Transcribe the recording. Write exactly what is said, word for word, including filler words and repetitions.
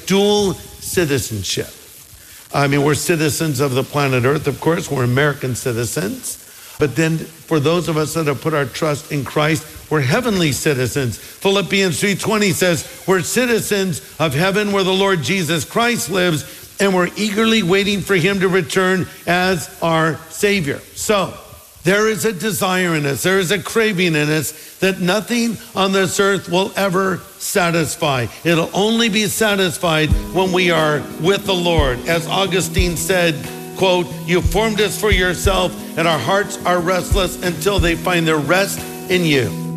dual citizenship. I mean, we're citizens of the planet Earth, of course. We're American citizens. But then for those of us that have put our trust in Christ, we're heavenly citizens. Philippians three twenty says, we're citizens of heaven where the Lord Jesus Christ lives, and we're eagerly waiting for him to return as our Savior. So there is a desire in us, there is a craving in us that nothing on this earth will ever satisfy. It'll only be satisfied when we are with the Lord. As Augustine said, quote, you formed us for yourself, and our hearts are restless until they find their rest in you.